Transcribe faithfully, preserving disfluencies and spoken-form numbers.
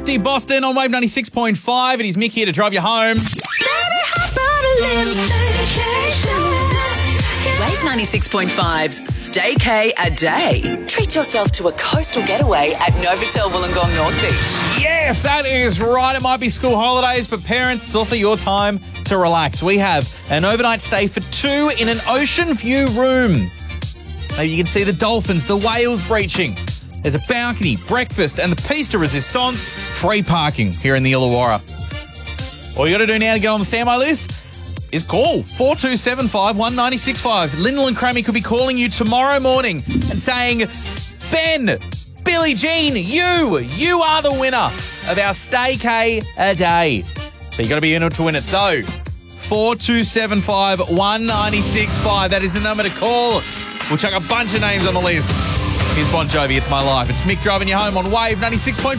fifty, Boston on Wave ninety-six point five. It is Mick here to drive you home. Wave ninety-six point five's Staycay a Day. Treat yourself to a coastal getaway at Novotel Wollongong North Beach. Yes, that is right. It might be school holidays, but parents, it's also your time to relax. We have an overnight stay for two in an ocean view room. Maybe you can see the dolphins, the whales breaching. There's a balcony, breakfast, and the piece de resistance, free parking here in the Illawarra. All you got to do now to get on the standby list is call four two seven five, one nine six five. Lyndall and Crammy could be calling you tomorrow morning and saying, Ben, Billie Jean, you, you are the winner of our Staycay a Day. But you got to be in it to win it. So, four two seven five, one nine six five. That is the number to call. We'll chuck a bunch of names on the list. Here's Bon Jovi, It's My Life. It's Mick driving you home on Wave ninety-six point five.